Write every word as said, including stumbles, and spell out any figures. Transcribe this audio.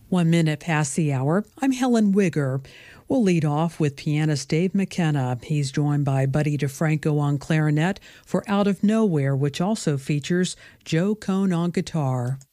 One minute past the hour, I'm Helen Wigger. We'll lead off with pianist Dave McKenna. He's joined by Buddy DeFranco on clarinet for Out of Nowhere, which also features Joe Cohn on guitar.